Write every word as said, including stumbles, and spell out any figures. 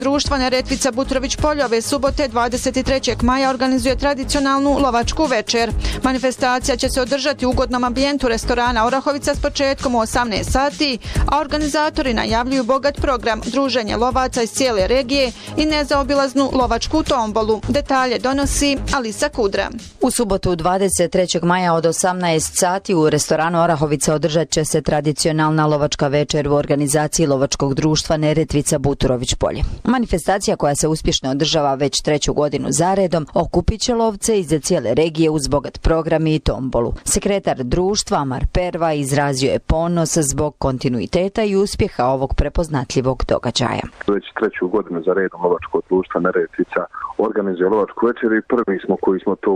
Društvo Neretvica Butrović Polje ove subote dvadeset trećeg maja organizuje tradicionalnu lovačku večer. Manifestacija će se održati u ugodnom ambijentu restorana Orahovica s početkom u osamnaest sati, a organizatori najavljuju bogat program, druženje lovaca iz cijele regije i nezaobilaznu lovačku tombolu. Detalje donosi Alisa Kudra. U subotu dvadeset trećeg maja od osamnaest sati u restoranu Orahovica održat će se tradicionalna lovačka večer u organizaciji lovačkog društva Neretvica Butrović Polje. Manifestacija koja se uspješno održava već treću godinu zaredom okupit će lovce iz cijele regije uz bogat program i tombolu. Sekretar društva Amar Perva izrazio je ponos zbog kontinuiteta i uspjeha ovog prepoznatljivog događaja. Već treću godinu za redom lovačko društva Neretvica organizuje lovačku večer i prvi smo koji smo to